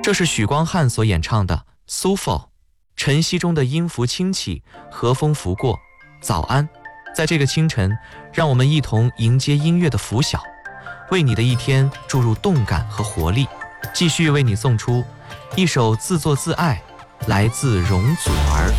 这是许光汉所演唱的《苏否》，晨曦中的音符轻起，和风拂过，早安。在这个清晨，让我们一同迎接音乐的拂晓，为你的一天注入动感和活力。继续为你送出一首自作自爱，来自容祖儿。